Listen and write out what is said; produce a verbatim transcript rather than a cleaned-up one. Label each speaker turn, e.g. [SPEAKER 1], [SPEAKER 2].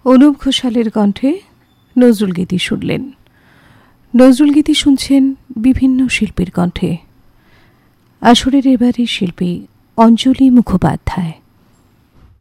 [SPEAKER 1] অনুপ ঘোষালের কণ্ঠে নজরুল গীতি শুনলেন। নজরুল গীতি শুনছেন বিভিন্ন শিল্পীর কণ্ঠে। আসরের এবারের শিল্পী অঞ্জলি মুখোপাধ্যায়।